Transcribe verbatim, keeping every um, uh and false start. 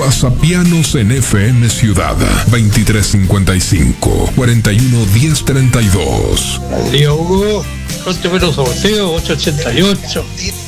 WhatsAppianos en F M Ciudad veintitrés cincuenta y cinco, cuarenta y uno, diez treinta y dos. Buen día, Hugo. Rótemelo sorteo ocho ochenta y ocho.